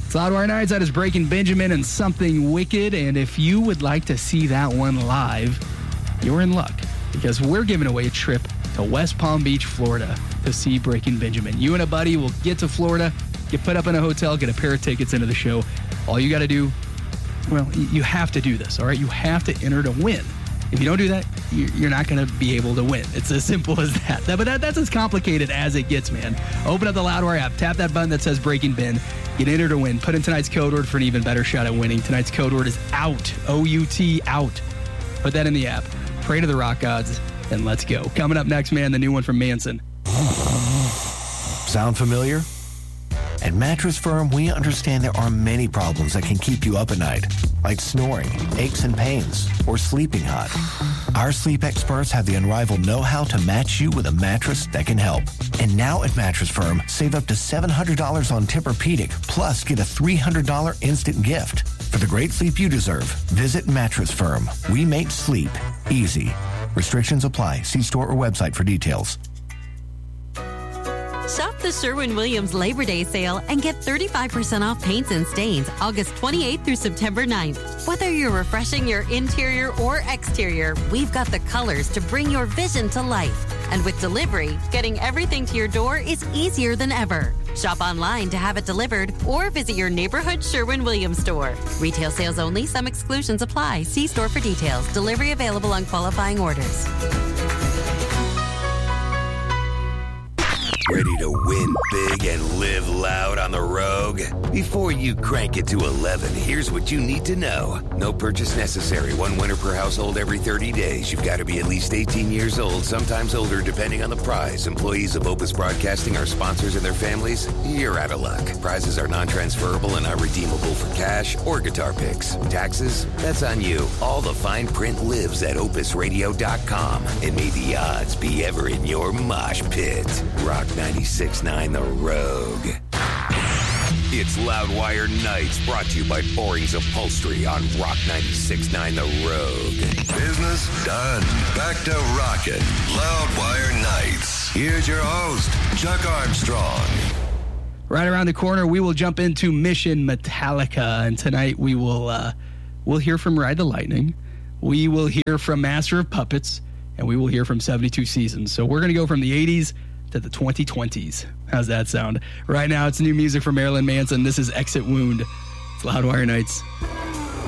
It's Loudwire Nights. That is Breaking Benjamin and Something Wicked. And if you would like to see that one live, you're in luck because we're giving away a trip to West Palm Beach, Florida to see Breaking Benjamin. You and a buddy will get to Florida, get put up in a hotel, get a pair of tickets into the show. All you got to do, well, you have to do this, all right? You have to enter to win. If you don't do that, you're not going to be able to win. It's as simple as that. But that's as complicated as it gets, man. Open up the Loudwire app, tap that button that says Breaking Ben, get entered to win. Put in tonight's code word for an even better shot at winning. Tonight's code word is OUT, O-U-T, OUT. Put that in the app. Pray to the rock gods, and let's go. Coming up next, man, the new one from Manson. Sound familiar? At Mattress Firm, we understand there are many problems that can keep you up at night, like snoring, aches and pains, or sleeping hot. Our sleep experts have the unrivaled know-how to match you with a mattress that can help. And now at Mattress Firm, save up to $700 on Tempur-Pedic, plus get a $300 instant gift. For the great sleep you deserve, visit Mattress Firm. We make sleep easy. Restrictions apply. See store or website for details. Shop the Sherwin-Williams Labor Day sale and get 35% off paints and stains August 28th through September 9th. Whether you're refreshing your interior or exterior, we've got the colors to bring your vision to life. And with delivery, getting everything to your door is easier than ever. Shop online to have it delivered or visit your neighborhood Sherwin-Williams store. Retail sales only. Some exclusions apply. See store for details. Delivery available on qualifying orders. Ready to win big and live loud on the Rogue? Before you crank it to 11, here's what you need to know. No purchase necessary. One winner per household every 30 days. You've got to be at least 18 years old, sometimes older, depending on the prize. Employees of Opus Broadcasting are sponsors and their families. You're out of luck. Prizes are non-transferable and not redeemable for cash or guitar picks. Taxes? That's on you. All the fine print lives at opusradio.com. And may the odds be ever in your mosh pit. Rock 96.9 The Rogue. It's Loudwire Nights, brought to you by Boring's Upholstery on Rock 96.9 The Rogue. Business done. Back to rockin'. Loudwire Nights. Here's your host, Chuck Armstrong. Right around the corner, we will jump into Mission Metallica, and tonight we will we'll hear from Ride the Lightning, we will hear from Master of Puppets, and we will hear from 72 Seasons. So we're going to go from the 80s to the 2020s. How's that sound? Right now, it's new music from Marilyn Manson. This is Exit Wound. It's Loudwire Nights.